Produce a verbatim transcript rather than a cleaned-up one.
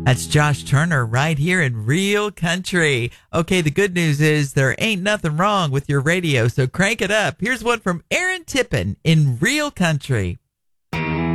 That's Josh Turner right here in Real Country. Okay, the good news is there ain't nothing wrong with your radio, so crank it up. Here's one from Aaron Tippin in Real Country.